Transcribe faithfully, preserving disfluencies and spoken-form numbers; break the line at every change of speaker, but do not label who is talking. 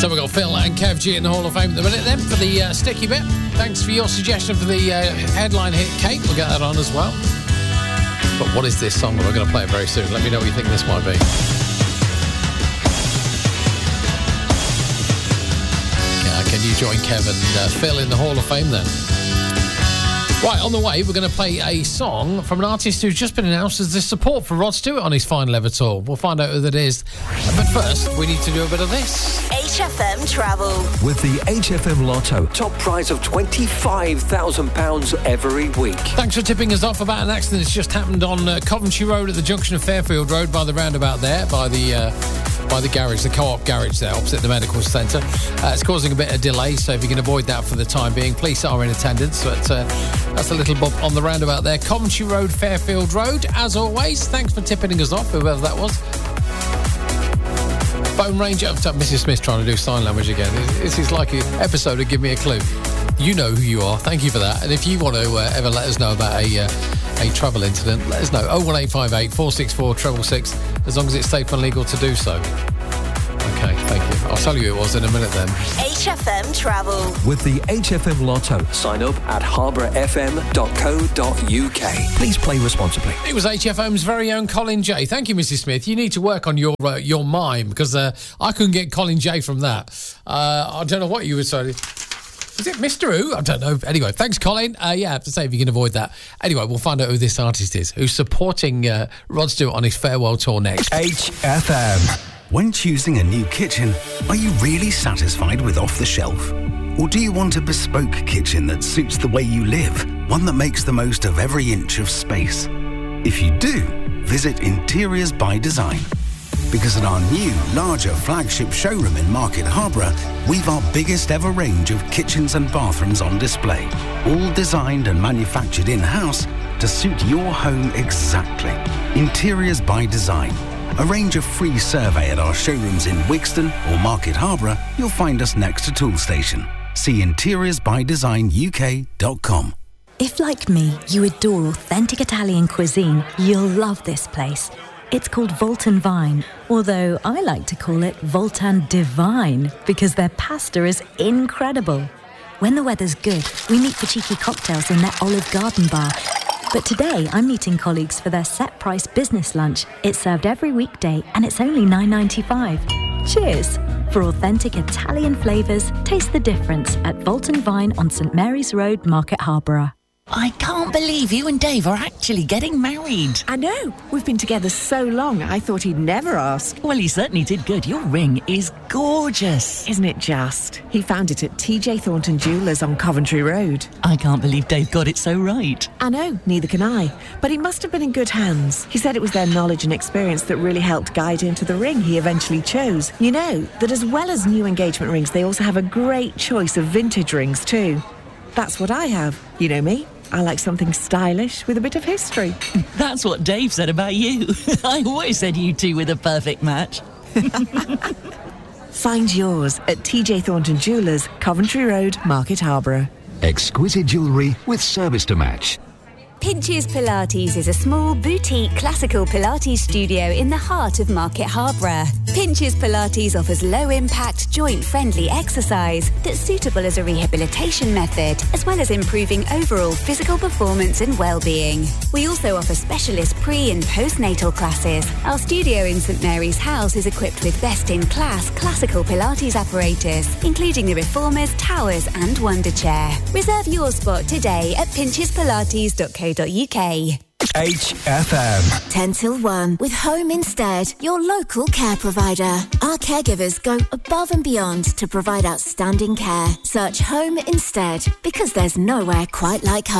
So we've got Phil and Kev G in the Hall of Fame at the minute then for the uh, sticky bit. Thanks for your suggestion for the uh, headline hit Kate. We'll get that on as well. But what is this song? We're going to play it very soon. Let me know what you think this might be. Yeah, can you join Kev and uh, Phil in the Hall of Fame then? Right, on the way, we're going to play a song from an artist who's just been announced as the support for Rod Stewart on his final ever tour. We'll find out who that is. But first, we need to do a bit of this.
H F M Travel.
With the H F M Lotto, top prize of twenty-five thousand pounds every week.
Thanks for tipping us off about an accident that's just happened on uh, Coventry Road at the junction of Fairfield Road by the roundabout there, by the... Uh, by the garage, the Co-op garage there, opposite the medical centre. Uh, it's causing a bit of delay, so if you can avoid that for the time being, police are in attendance. But uh, that's a little bump on the roundabout there. Coventry Road, Fairfield Road. As always, thanks for tipping us off, whoever that was. Phone Ranger, oh, Missus Smith trying to do sign language again. This is like an episode of Give Me a Clue. You know who you are. Thank you for that. And if you want to uh, ever let us know about a... Uh, a travel incident, let us know. oh one eight five eight, four six four, six six six, as long as it's safe and legal to do so. Okay, thank you. I'll tell you who it was in a minute then.
H F M Travel.
With the H F M Lotto, sign up at harborough f m dot co dot u k. Please play responsibly.
It was H F M's very own Colin J. Thank you, Missus Smith. You need to work on your uh, your mime, because uh, I couldn't get Colin J from that. Uh, I don't know what you were saying. Is it Mister Who? I don't know. Anyway, thanks, Colin. Uh, yeah, I have to say, if you can avoid that. Anyway, we'll find out who this artist is, who's supporting uh, Rod Stewart on his farewell tour next.
H F M.
When choosing a new kitchen, are you really satisfied with off the shelf? Or do you want a bespoke kitchen that suits the way you live, one that makes the most of every inch of space? If you do, visit Interiors by Design. Because at our new, larger flagship showroom in Market Harborough, we've our biggest ever range of kitchens and bathrooms on display, all designed and manufactured in-house to suit your home exactly. Interiors by Design. Arrange a free survey at our showrooms in Wixton or Market Harborough. You'll find us next to Tool Station. See interiors by design u k dot com.
If, like me, you adore authentic Italian cuisine, you'll love this place. It's called Voltan Vine, although I like to call it Voltan Divine because their pasta is incredible. When the weather's good, we meet for cheeky cocktails in their Olive Garden bar. But today, I'm meeting colleagues for their set-price business lunch. It's served every weekday and it's only nine ninety-five. Cheers! For authentic Italian flavours, taste the difference at Voltan Vine on St Mary's Road, Market Harborough.
I can't believe you and Dave are actually getting married.
I know. We've been together so long, I thought he'd never ask.
Well, he certainly did good. Your ring is gorgeous.
Isn't it just? He found it at T J Thornton Jewellers on Coventry Road.
I can't believe Dave got it so right.
I know, neither can I. But he must have been in good hands. He said it was their knowledge and experience that really helped guide him to the ring he eventually chose. You know, that as well as new engagement rings, they also have a great choice of vintage rings too. That's what I have. You know me. I like something stylish with a bit of history.
That's what Dave said about you. I always said you two were the perfect match.
Find yours at T J Thornton Jewellers, Coventry Road, Market Harborough.
Exquisite jewellery with service to match.
Pinches Pilates is a small, boutique, classical Pilates studio in the heart of Market Harborough. Pinches Pilates offers low-impact, joint-friendly exercise that's suitable as a rehabilitation method, as well as improving overall physical performance and well-being. We also offer specialist pre- and postnatal classes. Our studio in St Mary's House is equipped with best-in-class classical Pilates apparatus, including the Reformers, Towers and Wonder Chair. Reserve your spot today at pinches pilates dot co dot u k.
H F M.
ten till one with Home Instead, your local care provider. Our caregivers go above and beyond to provide outstanding care. Search Home Instead because there's nowhere quite like home.